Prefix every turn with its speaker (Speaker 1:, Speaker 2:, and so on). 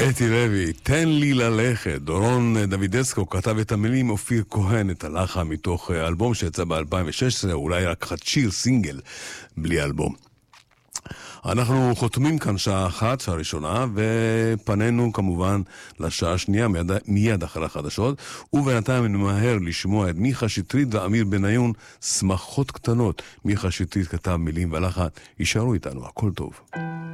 Speaker 1: אתי לוי, תן לי ללכת. דורון דוידסקו כתב את המילים, אופיר כהן את הלחן מתוך אלבום שיצא ב-2016, אולי רק שיר סינגל בלי אלבום. אנחנו חותמים כאן שעה אחת, שעה ראשונה, ופנינו כמובן לשעה השנייה מיד אחרי החדשות, ובינתיים נמהר לשמוע את מיכה שטרית ואמיר בניון, שמחות קטנות. מיכה שטרית כתב מילים ולחן, יישארו איתנו, הכל טוב.